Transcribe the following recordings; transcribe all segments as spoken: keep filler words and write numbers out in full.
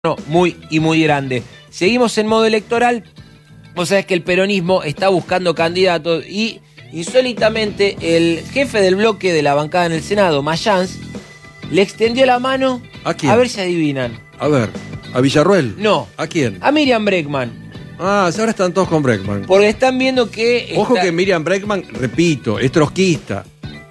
No, muy y muy grande. Seguimos en modo electoral. Vos sabés que el peronismo está buscando candidatos y insólitamente el jefe del bloque de la bancada en el Senado, Mayans, le extendió la mano. ¿A quién? A ver si adivinan. A ver, ¿a Villarruel? No. ¿A quién? A Miriam Bregman. Ah, ahora están todos con Bregman. Porque están viendo que... Ojo está... que Miriam Bregman, repito, es trotskista.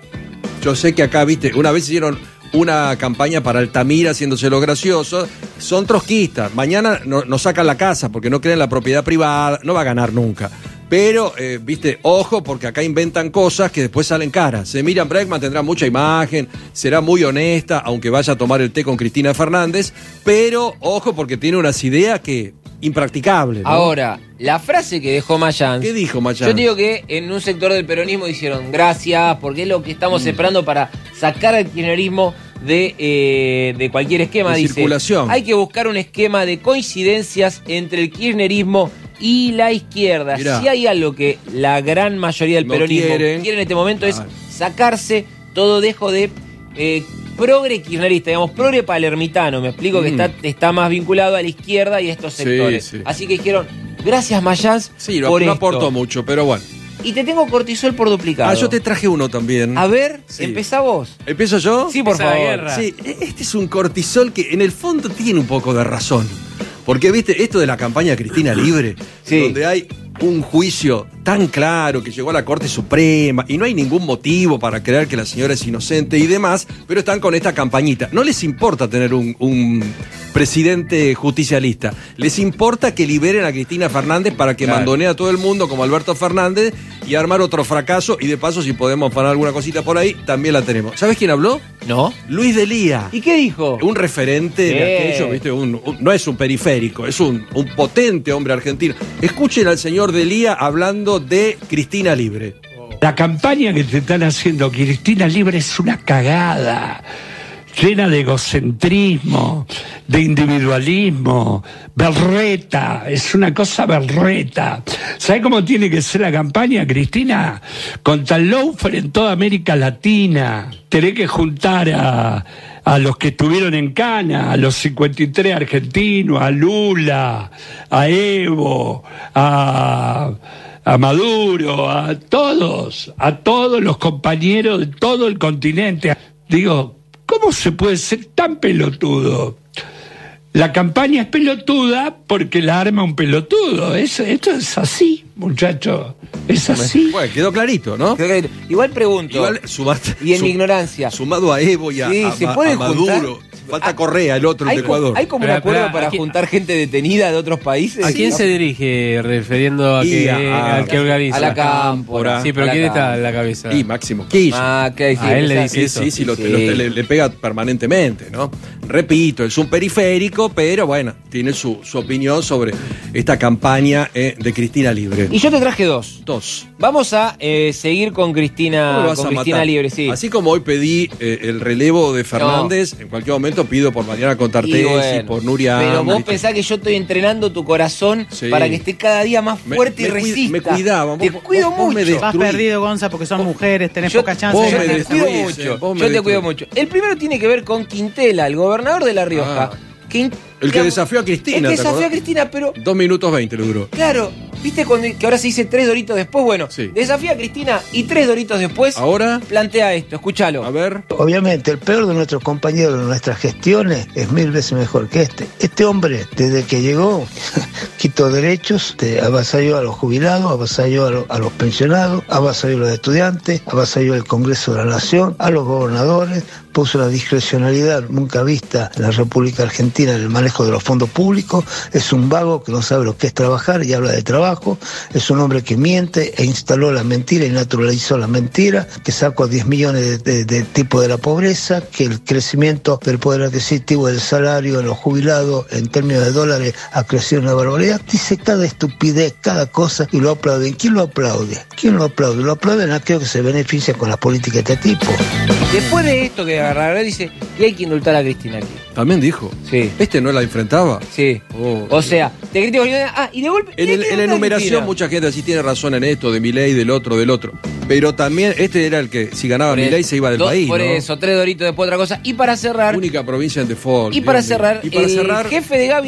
Yo sé que acá, viste, una vez hicieron una campaña para Altamira haciéndose los graciosos. Son trotskistas. Mañana no, no sacan la casa porque no creen en la propiedad privada. No va a ganar nunca. Pero, eh, viste, ojo, porque acá inventan cosas que después salen caras. Eh, Miriam Bregman tendrá mucha imagen, será muy honesta, aunque vaya a tomar el té con Cristina Fernández. Pero, ojo, porque tiene unas ideas que... impracticable, ¿no? Ahora, la frase que dejó Mayans. ¿Qué dijo Mayans? Yo digo que en un sector del peronismo dijeron gracias, porque es lo que estamos mm. esperando para sacar al kirchnerismo de, eh, de cualquier esquema. De dice, circulación. Hay que buscar un esquema de coincidencias entre el kirchnerismo y la izquierda. Mirá. Si hay algo que la gran mayoría del no peronismo quieren. quiere en este momento claro. es sacarse todo dejo de... Eh, progre kirchnerista, digamos, progre palermitano, me explico, mm. que está, está más vinculado a la izquierda y a estos sectores. Sí, sí. Así que dijeron, gracias Mayans sí, por no esto. aportó mucho, pero bueno. Y te tengo cortisol por duplicado. Ah, yo te traje uno también. A ver, sí. empezá vos. ¿Empiezo yo? Sí, por Empezá favor. Sí, este es un cortisol que en el fondo tiene un poco de razón. Porque, viste, esto de la campaña Cristina Libre, sí. donde hay un juicio tan claro que llegó a la Corte Suprema y no hay ningún motivo para creer que la señora es inocente y demás, pero están con esta campañita. No les importa tener un, un presidente justicialista, les importa que liberen a Cristina Fernández para que claro. mandonee a todo el mundo como Alberto Fernández y armar otro fracaso, y de paso si podemos parar alguna cosita por ahí, también la tenemos. ¿Sabes quién habló? No. Luis Delía. ¿Y qué dijo? Un referente de eh. aquello, ¿viste? Un, un, no es un periférico, es un, un potente hombre argentino. Escuchen al señor Delía hablando de Cristina Libre. La campaña que te están haciendo Cristina Libre es una cagada, llena de egocentrismo, de individualismo, berreta, es una cosa berreta. ¿Sabes cómo tiene que ser la campaña, Cristina? Con tal lawfare en toda América Latina. Tenés que juntar a, a los que estuvieron en Cana, a los cincuenta y tres argentinos, a Lula, a Evo, a... a Maduro, a todos, a todos los compañeros de todo el continente. Digo, ¿cómo se puede ser tan pelotudo? La campaña es pelotuda porque la arma un pelotudo. Eso, esto es así, muchacho. Es así. Bueno, quedó clarito, ¿no? Quedó clarito. Igual pregunto, Igual, sumate, y en sum, mi ignorancia, sumado a Evo y a, sí, a, ¿se a, puede a Maduro, juntar? falta Correa, el otro, el de Ecuador. ¿Hay como un acuerdo pero, para juntar gente detenida de otros países? ¿A quién ¿no? se dirige refiriendo a que, a, al que organiza? A la Cámpora. Sí, pero ¿quién está en la cabeza? Y Máximo Kirchner. Ah, que sí, a él le dice dice eso. eso. Sí, sí, lo, sí. Lo, le, le pega permanentemente, ¿no? Repito, es un periférico, pero bueno, tiene su, su opinión sobre esta campaña eh, de Cristina Libre. Y yo te traje dos. Dos. Vamos a eh, seguir con Cristina, con Cristina Libre, sí. Así como hoy pedí eh, el relevo de Fernández, no. en cualquier momento pido por Mariana Contartesi, bueno, por Nuria. Pero vos Amri, pensás que yo estoy entrenando tu corazón sí. para que esté cada día más fuerte me, y me resista. Me cuidaba. Te vos, cuido vos, mucho. Vos me Vas perdido, Gonza, porque son mujeres, tenés yo, poca chance. Yo de te cuido mucho. Yo te cuido mucho. El primero tiene que ver con Quintela, el gobernador de La Rioja. Ah. Quint el que desafió a Cristina. El que desafió a Cristina, pero... Dos minutos veinte le duró. Claro, ¿viste cuando, que ahora se dice tres doritos después? Bueno, sí. desafía a Cristina y tres doritos después... Ahora... plantea esto, escúchalo. A ver... Obviamente, el peor de nuestros compañeros de nuestras gestiones es mil veces mejor que este. Este hombre, desde que llegó, quitó derechos, avasalló a los jubilados, avasalló a, lo, a los pensionados, avasalló a los estudiantes, avasalló al Congreso de la Nación, a los gobernadores, puso la discrecionalidad nunca vista en la República Argentina en el manejo de los fondos públicos. Es un vago que no sabe lo que es trabajar y habla de trabajo. Es un hombre que miente e instaló la mentira y naturalizó la mentira, que sacó a diez millones de, de, de tipos de la pobreza, que el crecimiento del poder adquisitivo del salario de los jubilados en términos de dólares ha crecido una barbaridad. Dice cada estupidez, cada cosa, y lo aplauden. ¿Quién lo aplaude? ¿Quién lo aplaude? Lo aplauden aquellos que se benefician con la política de este tipo. Después de esto que agarrar y dice, y hay que indultar a Cristina aquí. También dijo. Sí. ¿Este no la enfrentaba? Sí. Oh, o sea, te critico. Ah, y de golpe. En, el, en la enumeración, mucha gente así tiene razón en esto, de Milei, del otro, del otro. Pero también, este era el que, si ganaba Milei, se iba del dos, país. Por ¿no? eso, tres doritos después otra cosa. Y para cerrar. Única provincia en default. Y para cerrar, y para el cerrar, jefe de gabinete.